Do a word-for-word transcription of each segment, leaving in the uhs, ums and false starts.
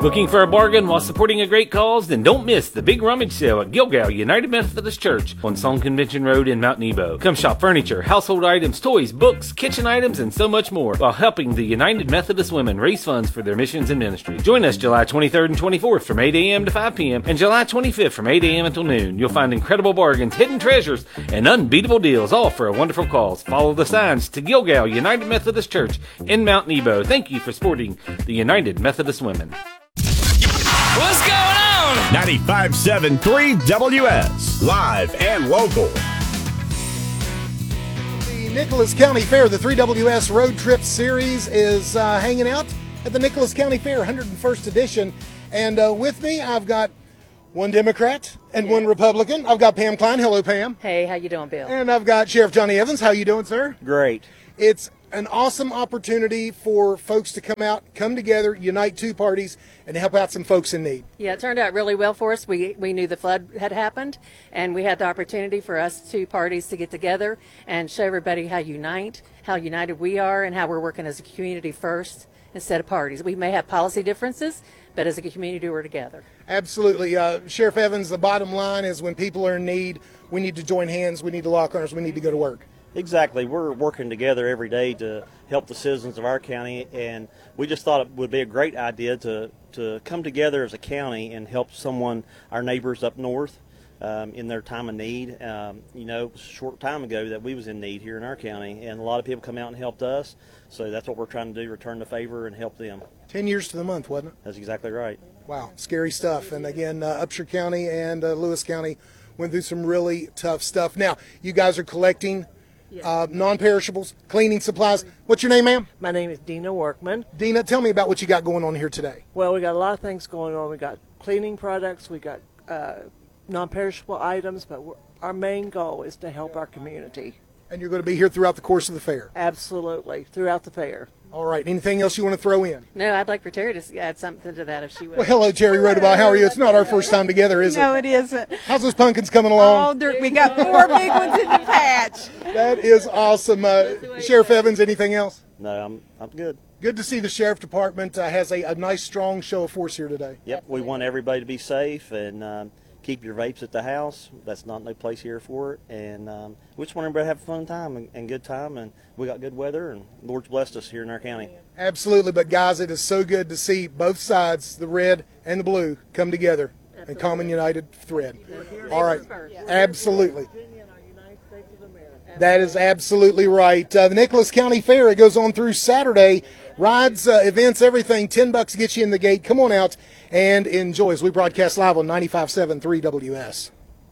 Looking for a bargain while supporting a great cause? Then don't miss the big rummage sale at Gilgal United Methodist Church on Song Convention Road in Mount Nebo. Come shop furniture, household items, toys, books, kitchen items, and so much more while helping the United Methodist women raise funds for their missions and ministry. Join us July twenty-third and twenty-fourth from eight a.m. to five p.m. and July twenty-fifth from eight a.m. until noon. You'll find incredible bargains, hidden treasures, and unbeatable deals, all for a wonderful cause. Follow the signs to Gilgal United Methodist Church in Mount Nebo. Thank you for supporting the United Methodist women. What's going on? ninety-five point seven three W S, live and local. The Nicholas County Fair, the three W S Road Trip Series, is uh, hanging out at the Nicholas County Fair, one hundred first edition. And uh, with me, I've got one Democrat and one Republican. I've got Pam Klein. Hello, Pam. Hey, how you doing, Bill? And I've got Sheriff Johnny Evans. How you doing, sir? Great. It's an awesome opportunity for folks to come out, come together, unite two parties, and help out some folks in need. Yeah, it turned out really well for us. We we knew the flood had happened, and we had the opportunity for us two parties to get together and show everybody how unite, how united we are, and how we're working as a community first instead of parties. We may have policy differences, but as a community, we're together. Absolutely. Uh, Sheriff Evans, the bottom line is when people are in need, we need to join hands, we need to lock arms, we need to go to work. Exactly. We're working together every day to help the citizens of our county, and we just thought it would be a great idea to, to come together as a county and help someone, our neighbors up north, um, in their time of need. Um, you know, it was a short time ago that we was in need here in our county, and a lot of people come out and helped us, so that's what we're trying to do, return the favor and help them. Ten years to the month, wasn't it? That's exactly right. Wow, scary stuff. And again, uh, Upshur County and uh, Lewis County went through some really tough stuff. Now, you guys are collecting Uh, non-perishables, cleaning supplies. What's your name, ma'am? My name is Dina Workman. Dina, tell me about what you got going on here today. Well, we got a lot of things going on. We got cleaning products, we got uh, non-perishable items, but we're, our main goal is to help our community. And you're going to be here throughout the course of the fair? Absolutely, throughout the fair. All right. Anything else you want to throw in? No, I'd like for Terry to add something to that if she would. Well, hello, Terry Rodabaugh. How are you? It's not our first time together, is it? No, it isn't. How's those pumpkins coming along? Oh, we got four big ones in the patch. That is awesome. Uh, Sheriff Evans, anything else? No, I'm I'm good. Good to see the Sheriff Department uh, has a, a nice, strong show of force here today. Yep, we want everybody to be safe and um, keep your vapes at the house. That's not no place here for it. And um, we just want everybody to have a fun time and, and good time. And we got good weather, and Lord's blessed us here in our county. Absolutely. But, guys, it is so good to see both sides, the red and the blue, come together in common united thread. All right. Absolutely. That is absolutely right. Uh, the Nicholas County Fair, it goes on through Saturday. Rides, uh, events, everything. Ten bucks to get you in the gate. Come on out and enjoy as we broadcast live on ninety-five point seven three W S.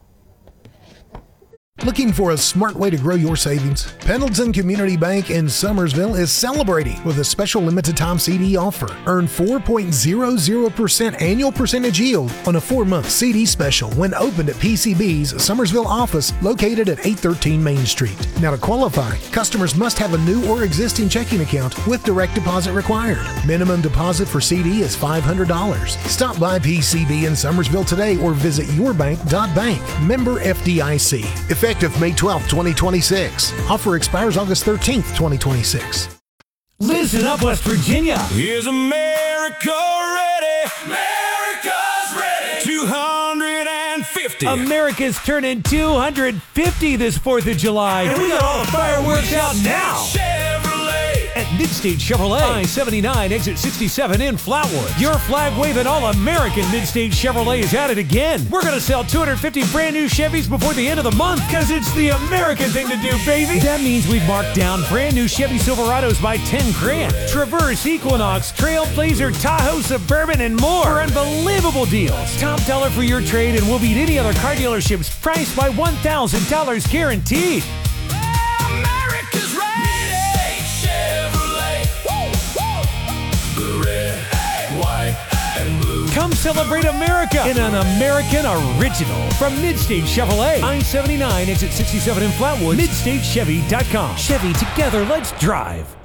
Looking for a smart way to grow your savings? Pendleton Community Bank in Summersville is celebrating with a special limited time C D offer. Earn four point zero zero percent annual percentage yield on a four-month C D special when opened at P C B's Summersville office located at eight thirteen Main Street. Now, to qualify, customers must have a new or existing checking account with direct deposit required. Minimum deposit for C D is five hundred dollars. Stop by P C B in Summersville today or visit your bank dot bank. Member F D I C. Effective May twelfth, twenty twenty-six. Offer expires August thirteenth, twenty twenty-six. Listen up, West Virginia. Is America ready? America's ready. two hundred fifty. America's turning two hundred fifty this fourth of July. And we got all the fireworks out now. Chevrolet. At Midstate Chevrolet, I seventy-nine, exit sixty-seven in Flatwood. Your flag-waving all-American Midstate Chevrolet is at it again. We're going to sell two hundred fifty brand new Chevys before the end of the month because it's the American thing to do, baby. That means we've marked down brand new Chevy Silverados by ten grand. Traverse, Equinox, Trailblazer, Tahoe, Suburban, and more for unbelievable deals. Top dollar for your trade, and we'll beat any other car dealerships priced by one thousand dollars guaranteed. America's ready. Come celebrate America in an American original from Midstate Chevrolet. I seventy-nine, exit sixty-seven in Flatwood. Midstate Chevy dot com. Chevy, together, let's drive.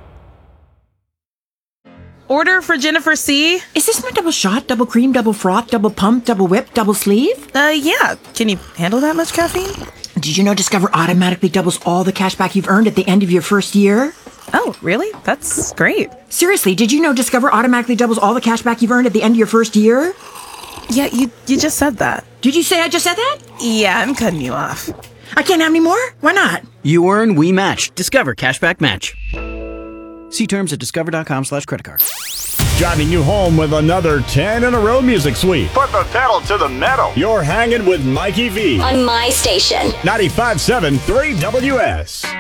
Order for Jennifer C. Is this my double shot, double cream, double froth, double pump, double whip, double sleeve? Uh, yeah. Can you handle that much caffeine? Did you know Discover automatically doubles all the cash back you've earned at the end of your first year? Oh, really? That's great. Seriously, did you know Discover automatically doubles all the cash back you've earned at the end of your first year? Yeah, you you just said that. Did you say I just said that? Yeah, I'm cutting you off. I can't have any more? Why not? You earn, we match. Discover Cashback Match. See terms at discover.com slash credit card. Driving you home with another ten in a row music sweep. Put the pedal to the metal. You're hanging with Mikey V on my station. ninety-five point seven three W S.